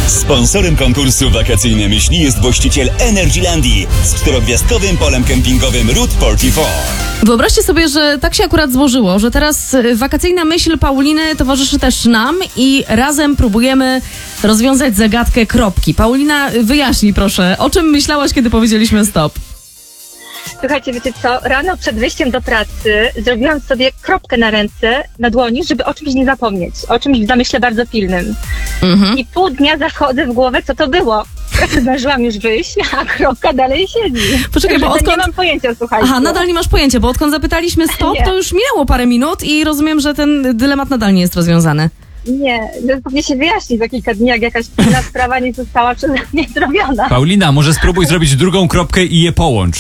Sponsorem konkursu Wakacyjne Myśli jest właściciel Energylandii z 4-gwiazdkowym polem kempingowym Route 44. Wyobraźcie sobie, że tak się akurat złożyło, że teraz wakacyjna myśl Pauliny towarzyszy też nam i razem próbujemy rozwiązać zagadkę kropki. Paulina, wyjaśnij proszę, o czym myślałaś, kiedy powiedzieliśmy stop? Słuchajcie, wiecie co? Rano przed wyjściem do pracy zrobiłam sobie kropkę na ręce, na dłoni, żeby o czymś nie zapomnieć. O czymś w zamyśle bardzo pilnym. I pół dnia zachodzę w głowę, co to było. Zdążyłam już wyjść, a kropka dalej siedzi. Poczekaj, bo odkąd... Nie mam pojęcia, słuchajcie. Aha, nadal nie masz pojęcia, bo odkąd zapytaliśmy stop, to już minęło parę minut i rozumiem, że ten dylemat nadal nie jest rozwiązany. Nie, pewnie się wyjaśni za kilka dni, jak jakaś pilna sprawa nie została przeze mnie zrobiona. Paulina, może spróbuj zrobić drugą kropkę i je połącz.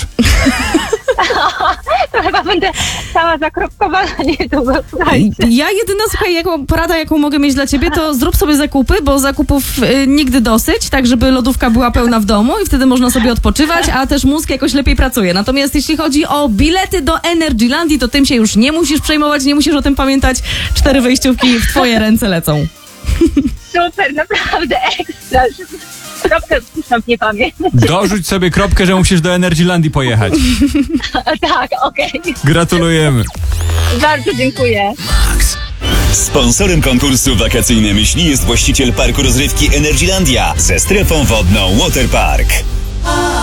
To chyba będę cała zakropkowana niedługo, słuchajcie. Ja jedyna, słuchaj, porada, jaką mogę mieć dla ciebie, to zrób sobie zakupy, bo zakupów nigdy dosyć, tak żeby lodówka była pełna w domu i wtedy można sobie odpoczywać, a też mózg jakoś lepiej pracuje. Natomiast jeśli chodzi o bilety do Energylandii, to tym się już nie musisz przejmować, nie musisz o tym pamiętać. 4 wejściówki w twoje ręce lecą. Super, naprawdę ekstra. Kropkę wpuszczam w niepamięć. Dorzuć sobie kropkę, że musisz do Energylandii pojechać. Tak, okej. Gratulujemy. Bardzo dziękuję. Sponsorem konkursu Wakacyjne Myśli jest właściciel parku rozrywki Energylandia ze strefą wodną Waterpark.